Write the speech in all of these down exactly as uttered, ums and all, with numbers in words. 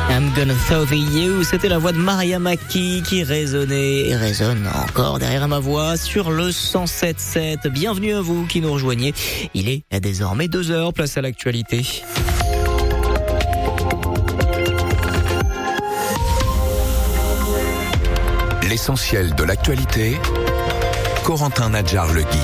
I'm gonna throw you, c'était la voix de Maria Maki qui résonnait et résonne encore derrière ma voix sur le cent sept sept. Bienvenue à vous qui nous rejoignez. Il est désormais deux heures, place à l'actualité. L'essentiel de l'actualité, Corentin Nadjar-Legui.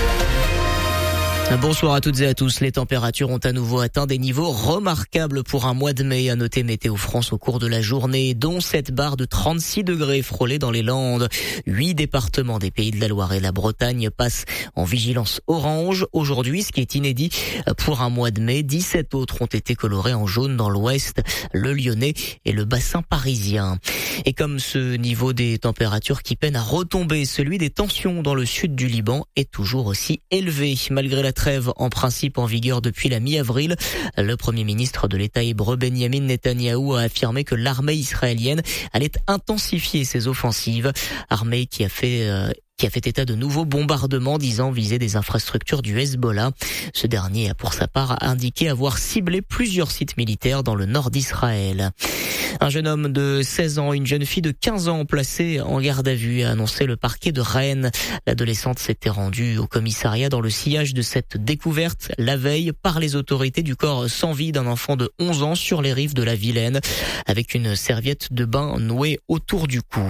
Bonsoir à toutes et à tous. Les températures ont à nouveau atteint des niveaux remarquables pour un mois de mai, a noté Météo France au cours de la journée, dont cette barre de trente-six degrés frôlée dans les Landes. Huit départements des Pays de la Loire et la Bretagne passent en vigilance orange aujourd'hui, ce qui est inédit pour un mois de mai. dix-sept autres ont été colorés en jaune dans l'ouest, le Lyonnais et le bassin parisien. Et comme ce niveau des températures qui peine à retomber, celui des tensions dans le sud du Liban est toujours aussi élevé, malgré la trêve en principe en vigueur depuis la mi-avril. Le premier ministre de l'État hébreu Benjamin Netanyahou a affirmé que l'armée israélienne allait intensifier ses offensives, armée qui a fait euh, qui a fait état de nouveaux bombardements disant viser des infrastructures du Hezbollah. Ce dernier a pour sa part indiqué avoir ciblé plusieurs sites militaires dans le nord d'Israël. Un jeune homme de seize ans et une jeune fille de quinze ans placés en garde à vue, a annoncé le parquet de Rennes. L'adolescente s'était rendue au commissariat dans le sillage de cette découverte la veille par les autorités du corps sans vie d'un enfant de onze ans sur les rives de la Vilaine, avec une serviette de bain nouée autour du cou.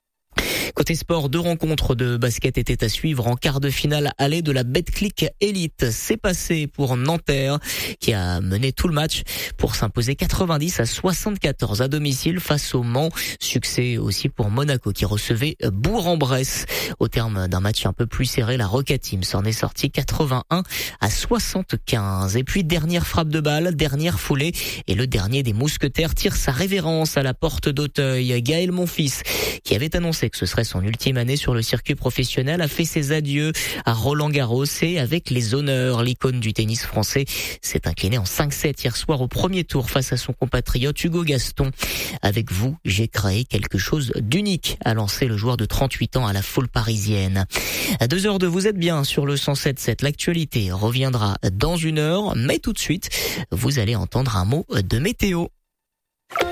Côté sport, deux rencontres de basket étaient à suivre en quart de finale aller de la Betclic Elite. C'est passé pour Nanterre qui a mené tout le match pour s'imposer quatre-vingt-dix à soixante-quatorze à domicile face au Mans. Succès aussi pour Monaco qui recevait Bourg-en-Bresse. Au terme d'un match un peu plus serré, la Roca Team s'en est sortie quatre-vingt-un à soixante-quinze. Et puis dernière frappe de balle, dernière foulée et le dernier des mousquetaires tire sa révérence à la porte d'Auteuil. Gaël Monfils, qui avait annoncé que ce serait son ultime année sur le circuit professionnel, a fait ses adieux à Roland Garros et avec les honneurs. L'icône du tennis français s'est incliné en cinq sept hier soir au premier tour face à son compatriote Hugo Gaston. Avec vous, j'ai créé quelque chose d'unique, a lancé le joueur de trente-huit ans à la foule parisienne. À deux heures de Vous êtes bien sur le cent sept sept. L'actualité reviendra dans une heure, mais tout de suite, vous allez entendre un mot de météo.